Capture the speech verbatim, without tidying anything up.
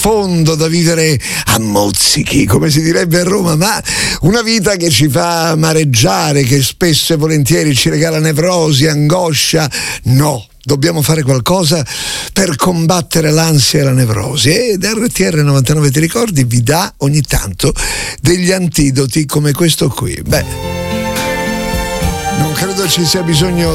fondo da vivere a mozzichi, come si direbbe a Roma, ma una vita che ci fa amareggiare, che spesso e volentieri ci regala nevrosi, angoscia. No, dobbiamo fare qualcosa per combattere l'ansia e la nevrosi, ed R T R novantanove, ti ricordi, vi dà ogni tanto degli antidoti come questo qui. Beh, non credo ci sia bisogno